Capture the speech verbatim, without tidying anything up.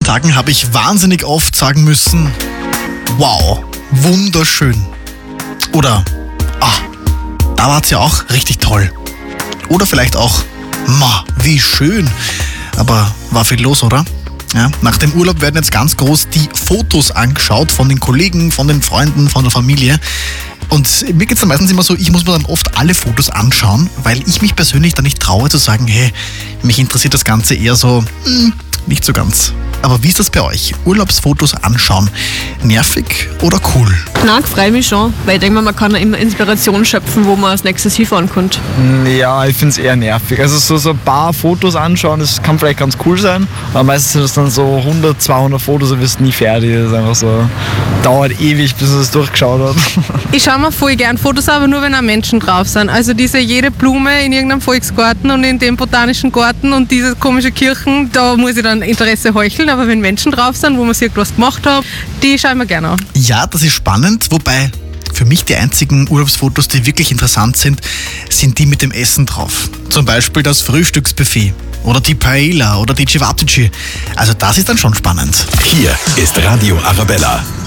Tagen habe ich wahnsinnig oft sagen müssen, wow, wunderschön. Oder, ah, da war es ja auch richtig toll. Oder vielleicht auch, ma, wie schön. Aber war viel los, oder? Ja, nach dem Urlaub werden jetzt ganz groß die Fotos angeschaut von den Kollegen, von den Freunden, von der Familie. Und mir geht es dann meistens immer so, ich muss mir dann oft alle Fotos anschauen, weil ich mich persönlich dann nicht traue zu sagen, hey, mich interessiert das Ganze eher so, hm, nicht so ganz. Aber wie ist das bei euch? Urlaubsfotos anschauen, nervig oder cool? Nein, ich freue mich schon, weil ich denke, man kann ja immer Inspiration schöpfen, wo man als nächstes hinfahren könnte. Ja, ich finde es eher nervig. Also so, so ein paar Fotos anschauen, das kann vielleicht ganz cool sein, aber meistens sind es dann so hundert, zweihundert Fotos und wirst nie fertig. Das ist einfach so, dauert ewig, bis man es durchgeschaut hat. Ich schaue mir voll gern Fotos, aber nur wenn auch Menschen drauf sind. Also diese jede Blume in irgendeinem Volksgarten und in dem botanischen Garten und diese komische Kirchen, da muss ich dann Interesse heucheln. Aber wenn Menschen drauf sind, wo man sich was gemacht hat, die schauen wir gerne an. Ja, das ist spannend, wobei für mich die einzigen Urlaubsfotos, die wirklich interessant sind, sind die mit dem Essen drauf. Zum Beispiel das Frühstücksbuffet oder die Paella oder die Cevapcici. Also das ist dann schon spannend. Hier ist Radio Arabella.